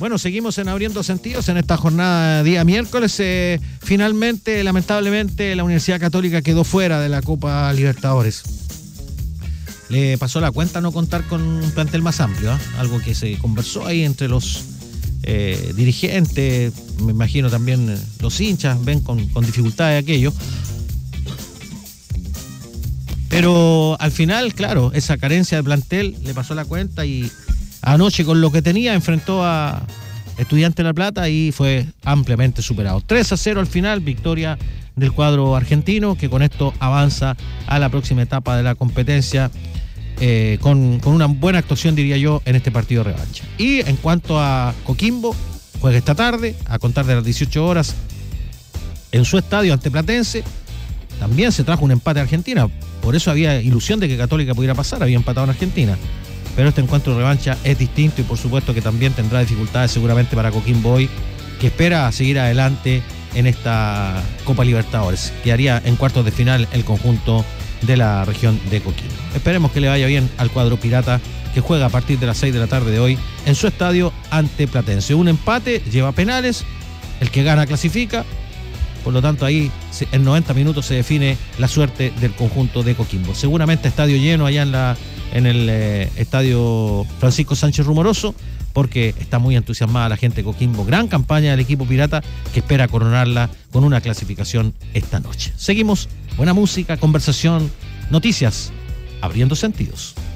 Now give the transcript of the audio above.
Bueno, seguimos en Abriendo Sentidos en esta jornada día miércoles. Finalmente, lamentablemente, la Universidad Católica quedó fuera de la Copa Libertadores. Le pasó la cuenta no contar con un plantel más amplio, ¿eh? Algo que se conversó ahí entre los dirigentes, me imagino también los hinchas ven con dificultades aquello. Pero al final, claro, esa carencia de plantel le pasó la cuenta y anoche con lo que tenía enfrentó a Estudiantes de La Plata y fue ampliamente superado. 3-0 al final, victoria del cuadro argentino, que con esto avanza a la próxima etapa de la competencia con una buena actuación, diría yo, en este partido de revancha. Y en cuanto a Coquimbo, juega esta tarde, a contar de las 18 horas, en su estadio ante Platense. También se trajo un empate a Argentina, por eso había ilusión de que Católica pudiera pasar, había empatado en Argentina. Pero este encuentro de revancha es distinto y por supuesto que también tendrá dificultades seguramente para Coquimbo hoy, que espera seguir adelante en esta Copa Libertadores. Quedaría en cuartos de final el conjunto de la región de Coquimbo. Esperemos que le vaya bien al cuadro pirata, que juega a partir de las 6 de la tarde de hoy en su estadio ante Platense. Un empate lleva penales, el que gana clasifica. Por lo tanto, ahí en 90 minutos se define la suerte del conjunto de Coquimbo. Seguramente estadio lleno allá en el estadio Francisco Sánchez Rumoroso, porque está muy entusiasmada la gente de Coquimbo. Gran campaña del equipo pirata que espera coronarla con una clasificación esta noche. Seguimos, buena música, conversación, noticias, Abriendo Sentidos.